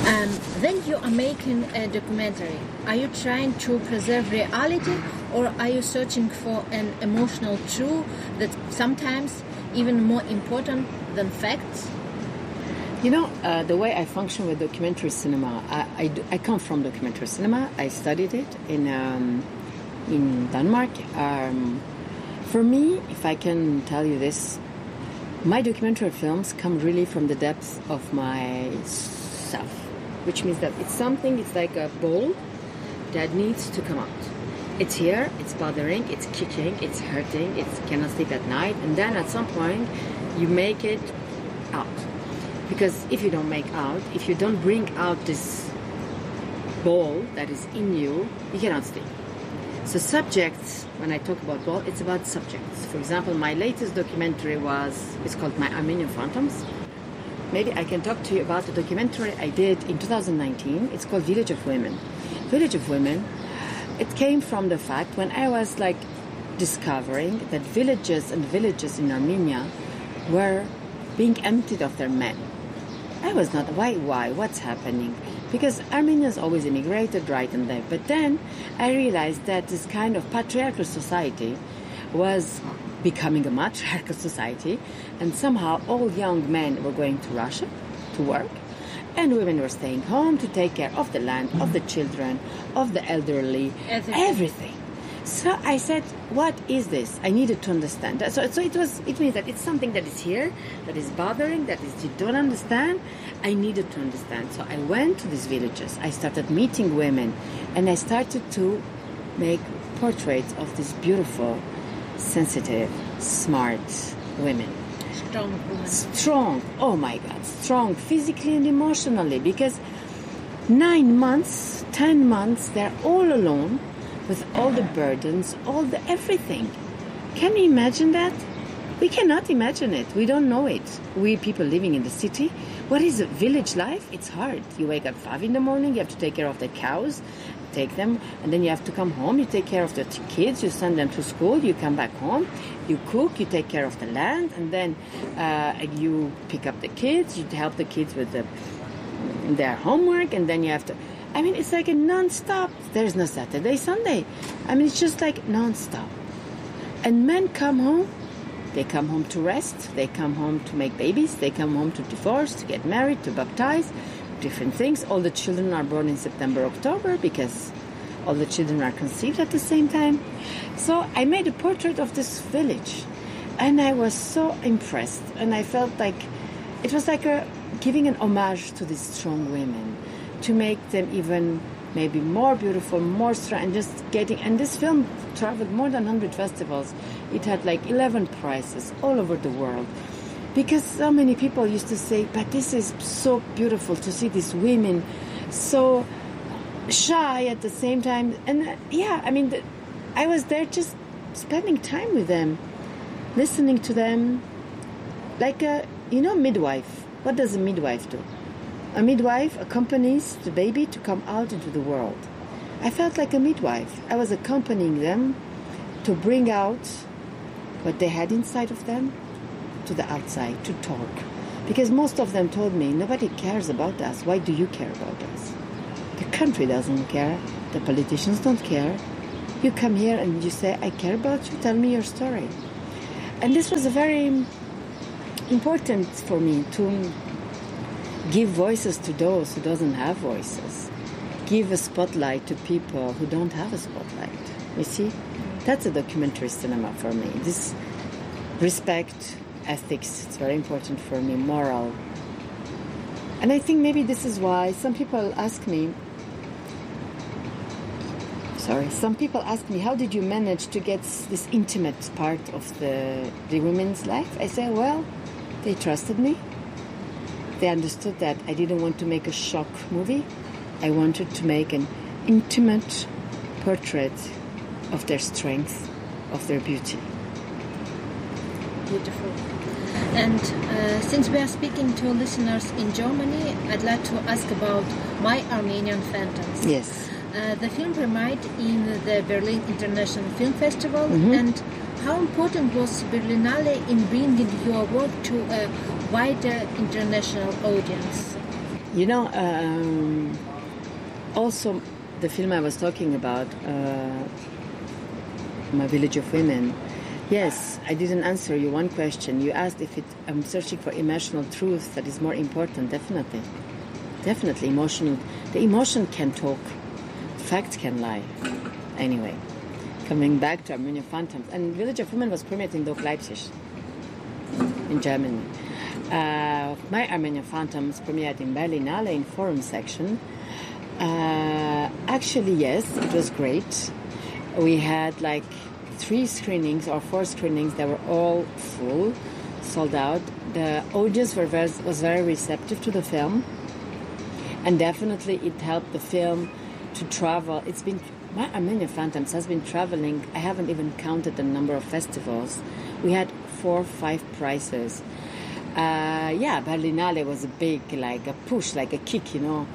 When you are making a documentary, are you trying to preserve reality, or are you searching for an emotional truth that's sometimes even more important than facts? The way I function with documentary cinema, I come from documentary cinema. I studied it in Denmark. For me, if I can tell you this, my documentary films come really from the depths of myself, which means that it's like a ball that needs to come out. It's here, it's bothering, it's kicking, it's hurting, it cannot sleep at night, and then at some point you make it out. Because if you don't if you don't bring out this ball that is in you, you cannot sleep. So subjects, when I talk about ball, it's about subjects. For example, my latest documentary it's called My Armenian Phantoms. Maybe I can talk to you about the documentary I did in 2019. It's called Village of Women. Village of Women, it came from the fact when I was discovering that villages in Armenia were being emptied of their men. I was not, why, what's happening? Because Armenians always immigrated right and left. But then I realized that this kind of patriarchal society was becoming a matriarchal society, and somehow all young men were going to Russia to work, and women were staying home to take care of the land, of the children, of the elderly, everything. So I said, what is this? I needed to understand. So it means that it's something that is here, that is bothering, that is you don't understand. I needed to understand. So I went to these villages. I started meeting women, and I started to make portraits of these beautiful, sensitive, smart women. Strong women. Strong, oh my God, strong physically and emotionally, because 9 months, 10 months, they're all alone, with all the burdens, everything. Can you imagine that? We cannot imagine it. We don't know it. We people living in the city, what is village life? It's hard. You wake up 5 in the morning, you have to take care of the cows, take them, and then you have to come home, you take care of the kids, you send them to school, you come back home, you cook, you take care of the land, and then you pick up the kids, you help the kids with their homework, and then you have to... it's like a non-stop. There's no Saturday, Sunday. It's just like non-stop. And men come home. They come home to rest. They come home to make babies. They come home to divorce, to get married, to baptize, different things. All the children are born in September, October, because all the children are conceived at the same time. So I made a portrait of this village. And I was so impressed. And I felt like it was like giving an homage to these strong women, to make them even maybe more beautiful, more strong, and just and this film traveled more than 100 festivals. It had 11 prizes all over the world, because so many people used to say, but this is so beautiful to see these women so shy at the same time. And I was there just spending time with them, listening to them, like a midwife. What does a midwife do? A midwife accompanies the baby to come out into the world. I felt like a midwife. I was accompanying them to bring out what they had inside of them to the outside, to talk. Because most of them told me, nobody cares about us. Why do you care about us? The country doesn't care. The politicians don't care. You come here and you say, I care about you, tell me your story. And this was very important for me to give voices to those who doesn't have voices. Give a spotlight to people who don't have a spotlight. You see? That's a documentary cinema for me. This respect, ethics, it's very important for me, moral. And I think maybe this is why some people ask me, how did you manage to get this intimate part of the women's life? I say, well, they trusted me. They understood that I didn't want to make a shock movie. I wanted to make an intimate portrait of their strength, of their beauty. Beautiful. And since we are speaking to listeners in Germany, I'd like to ask about My Armenian Phantoms. Yes. The film premiered in the Berlin International Film Festival, Mm-hmm. and how important was Berlinale in bringing your work to a wider international audience? You know, also the film I was talking about, My Village of Women. Yes, I didn't answer you one question. You asked if I'm searching for emotional truth that is more important. Definitely. Definitely emotional. The emotion can talk. Facts can lie. Anyway, coming back to Armenian Phantoms. And Village of Women was premiered in Dock Leipzig in Germany. My Armenian Phantoms premiered in Berlinale in Forum section. Actually, yes, it was great. We had like 3 screenings or 4 screenings that were all full, sold out. The audience was very receptive to the film, and definitely it helped the film to travel. My Armenian Phantoms has been traveling. I haven't even counted the number of festivals. We had 4 or 5 prizes. Berlinale was a big, like a push, like a kick, you know.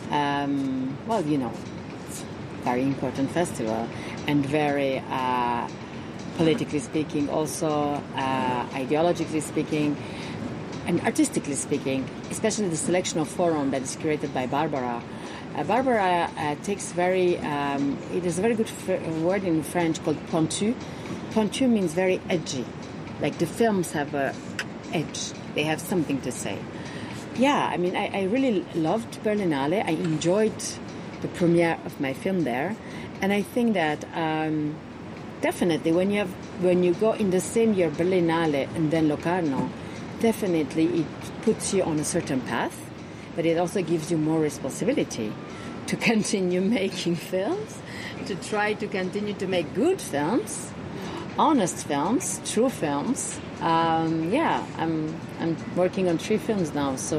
It's a very important festival and very politically speaking, also ideologically speaking, and artistically speaking, especially the selection of Forum that is curated by Barbara. Barbara takes it is a very good word in French called pointu. Pointu means very edgy, like the films have a edge. They have something to say. Yeah, I mean, I really loved Berlinale. I enjoyed the premiere of my film there. And I think that definitely when you go in the same year Berlinale and then Locarno, definitely it puts you on a certain path, but it also gives you more responsibility to continue making films, to try to continue to make good films, honest films, true films. I'm working on 3 films now, so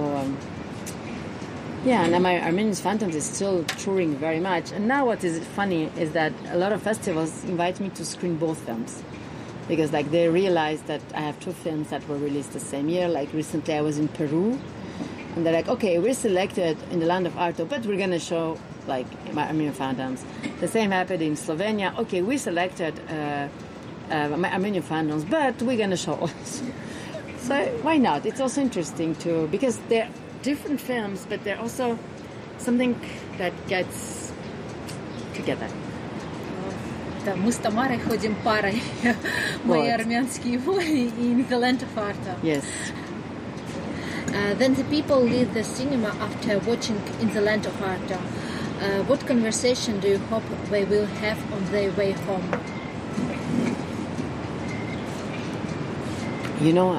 and my Armenian Phantoms is still touring very much. And now what is funny is that a lot of festivals invite me to screen both films, because like they realize that I have 2 films that were released the same year. Like recently I was in Peru, and they're like, okay, we're selected in the land of Arto, but we're gonna show like my Armenian Phantoms. The same happened in Slovenia. Okay, we selected my Armenian Phantoms, but we're gonna show also. So why not? It's also interesting too, because they're different films, but they're also something that gets together. Да, мы с Тамарой ходим парой. Мои армянские воли и In the Land of Arto. Yes. Then the people leave the cinema after watching In the Land of Arto. What conversation do you hope they will have on their way home? You know,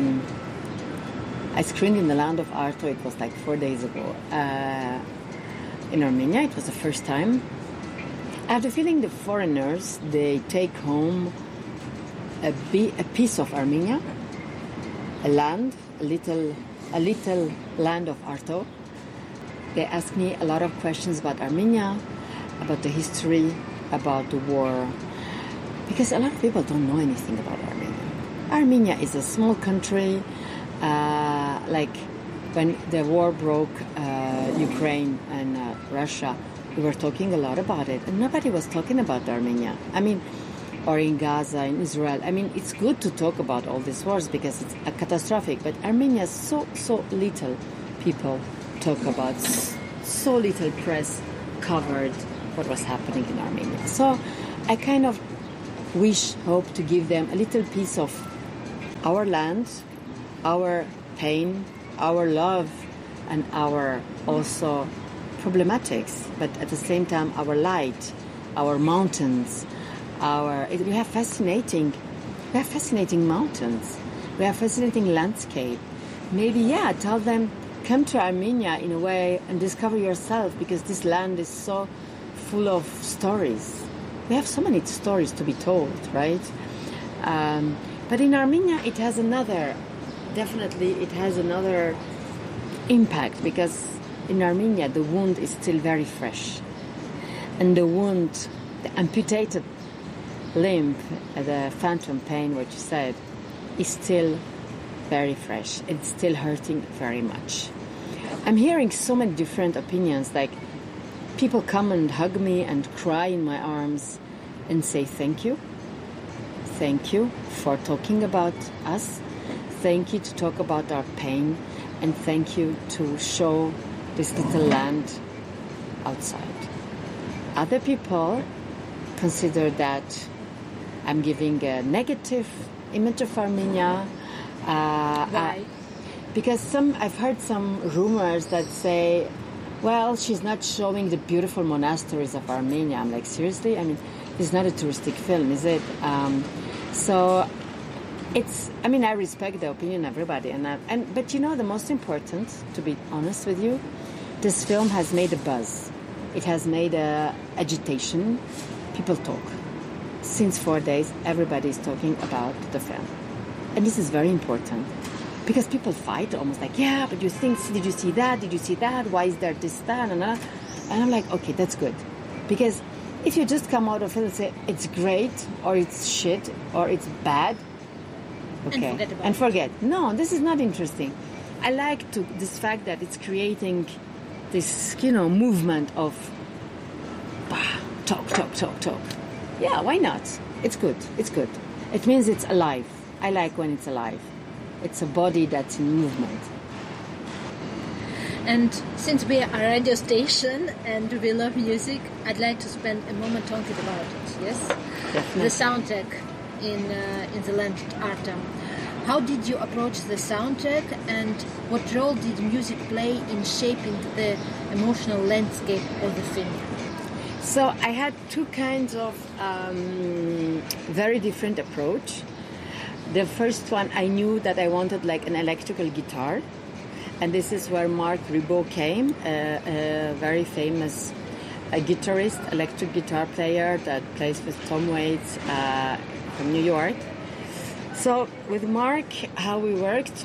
I screened In the Land of Arto. It was like 4 days ago. In Armenia, it was the first time. I have the feeling the foreigners, they take home a piece of Armenia, a little land of Arto. They ask me a lot of questions about Armenia, about the history, about the war, because a lot of people don't know anything about Armenia. Armenia is a small country. Like when the war broke, Ukraine and Russia, we were talking a lot about it, and nobody was talking about Armenia. I mean, or in Gaza, in Israel. I mean, it's good to talk about all these wars because it's catastrophic, but Armenia, so little people talk about, so little press covered what was happening in Armenia. So I kind of hope to give them a little piece of our land, our pain, our love, and our also problematics, but at the same time our light, our mountains, we have fascinating mountains, we have fascinating landscape. Maybe tell them, come to Armenia in a way and discover yourself, because this land is so full of stories. We have so many stories to be told, right? But in Armenia it has another impact, because in Armenia the wound is still very fresh, and the amputated limb, the phantom pain, what you said, is still very fresh. It's still hurting very much. I'm hearing so many different opinions, like people come and hug me and cry in my arms and say thank you for talking about us, thank you to talk about our pain, and thank you to show this little land outside. Other people consider that I'm giving a negative image of Armenia. Why? Because I've heard some rumors that say, well, she's not showing the beautiful monasteries of Armenia. I'm like, seriously? I mean, it's not a touristic film, is it? So I respect the opinion of everybody, but the most important, to be honest with you, this film has made a buzz. It has made agitation. People talk. Since 4 days, everybody is talking about the film, and this is very important because people fight almost like, yeah, but did you see that? Did you see that? Why is there this, that, and that? And I'm like, okay, that's good, because if you just come out of it and say it's great or it's shit or it's bad. Okay. And forget. No, this is not interesting. I like this fact that it's creating this, movement of talk. Yeah, why not? It's good. It means it's alive. I like when it's alive. It's a body that's in movement. And since we are a radio station and we love music, I'd like to spend a moment talking about it. Yes? Definitely. The soundtrack in the Land Artem. How did you approach the soundtrack, and what role did music play in shaping the emotional landscape of the film? So I had two kinds of very different approach. The first one, I knew that I wanted like an electrical guitar, and this is where Marc Ribot came, a very famous guitarist, electric guitar player that plays with Tom Waits from New York. So with Marc, how we worked,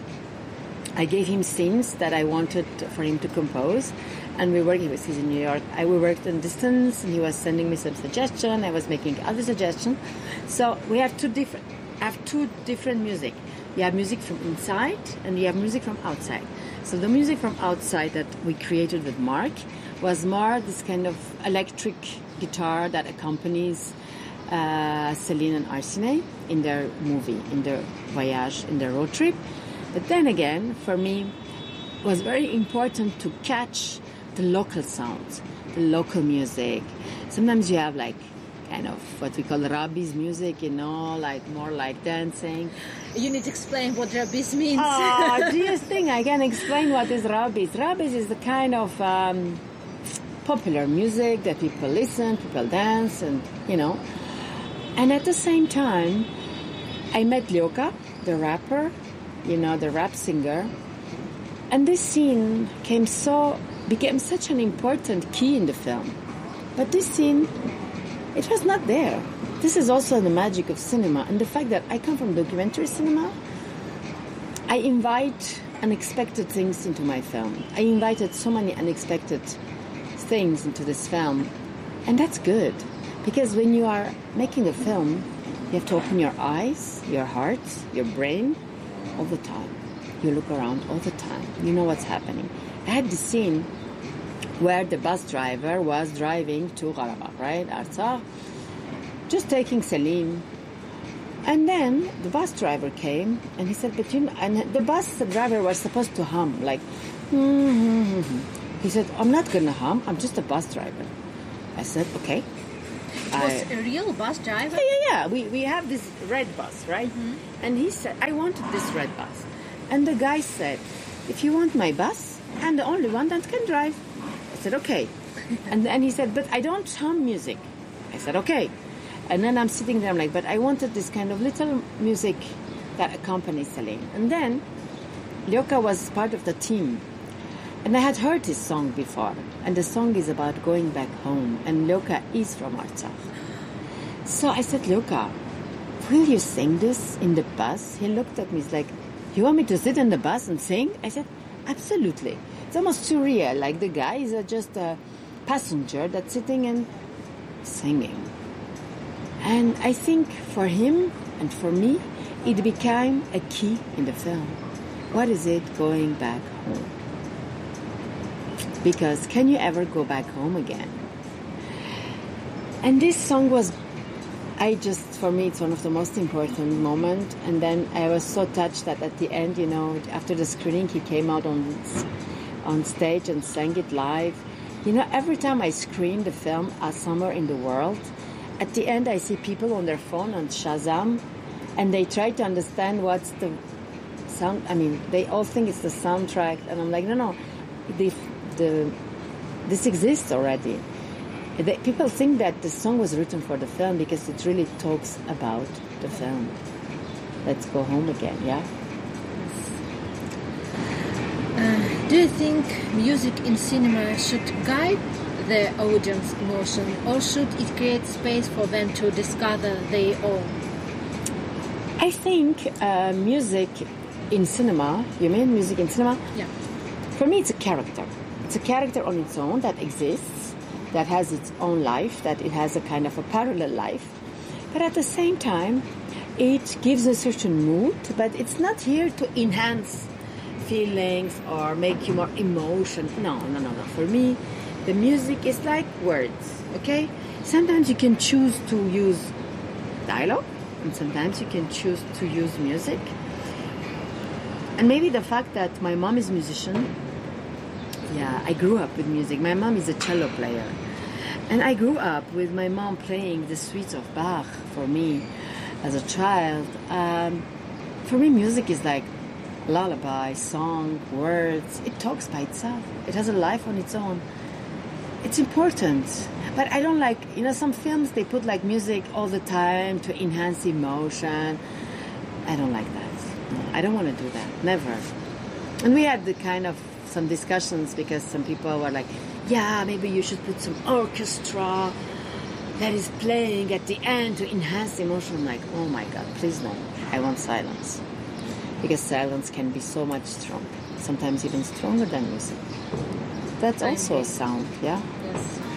I gave him scenes that I wanted for him to compose, and he's in New York. We worked in distance, and he was sending me some suggestions. I was making other suggestions. So we have two different music. You have music from inside, and you have music from outside. So the music from outside that we created with Marc was more this kind of electric guitar that accompanies Céline and Arsène in their movie, in their voyage, in their road trip. But then again, for me, it was very important to catch the local sounds, the local music. Sometimes you have like kind of what we call Rabbi's music, like more like dancing. You need to explain what Rabbi's means. Do you think I can explain what is Rabbi's? Rabbi's is the kind of popular music that people listen, people dance, and And at the same time, I met Lyoka, the rapper, the rap singer, and this scene became such an important key in the film. But this scene, it was not there. This is also the magic of cinema, and the fact that I come from documentary cinema, I invite unexpected things into my film. I invited so many unexpected things into this film, and that's good. Because when you are making a film, you have to open your eyes, your heart, your brain all the time. You look around all the time. You know what's happening. I had this scene where the bus driver was driving to Qarabakh, right? Artsakh, just taking Céline. And then the bus driver came and he said, and the bus driver was supposed to hum, like, He said, I'm not going to hum, I'm just a bus driver. I said, okay. It was a real bus driver? Yeah. We have this red bus, right? Mm-hmm. And he said, I wanted this red bus. And the guy said, if you want my bus, I'm the only one that can drive. I said, okay. and he said, but I don't hum music. I said, okay. And then I'm sitting there, I'm like, but I wanted this kind of little music that accompanies Céline. And then Lyoka was part of the team. And I had heard his song before, and the song is about going back home, and Lyoka is from Artsakh. So I said, Lyoka, will you sing this in the bus? He looked at me, he's like, you want me to sit in the bus and sing? I said, absolutely. It's almost surreal, like the guy is just a passenger that's sitting and singing. And I think for him and for me, it became a key in the film. What is it, going back home? Because can you ever go back home again? And this song was, for me, it's one of the most important moments. And then I was so touched that at the end, after the screening, he came out on on stage and sang it live. Every time I screen the film Somewhere in the World, at the end I see people on their phone on Shazam, and they try to understand what's the sound. I mean, they all think it's the soundtrack, and I'm like, no, this exists already. People think that the song was written for the film because it really talks about the film. Let's go home again, yeah? Do you think music in cinema should guide the audience emotion, or should it create space for them to discover their own? I think music in cinema, you mean music in cinema? Yeah. For me, it's a character. It's a character on its own that exists, that has its own life, that it has a kind of a parallel life. But at the same time, it gives a certain mood, but it's not here to enhance feelings or make you more emotion. No. For me, the music is like words, okay? Sometimes you can choose to use dialogue, and sometimes you can choose to use music. And maybe the fact that my mom is a musician, I grew up with music. My mom is a cello player. And I grew up with my mom playing the suites of Bach for me as a child. For me, music is like lullaby, song, words. It talks by itself. It has a life on its own. It's important. But I don't like, some films, they put like music all the time to enhance emotion. I don't like that. No, I don't want to do that. Never. And we had some discussions because some people were like, maybe you should put some orchestra that is playing at the end to enhance the emotion. I'm like, oh my God, please no. I want silence. Because silence can be so much strong. Sometimes even stronger than music. That's also a sound, yeah? Yes.